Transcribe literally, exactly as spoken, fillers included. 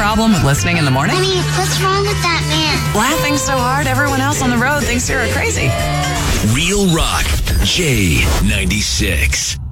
problem with listening in the morning? Honey, what's wrong with that man? Laughing so hard everyone else on the road thinks you're crazy. Real Rock, J ninety-six.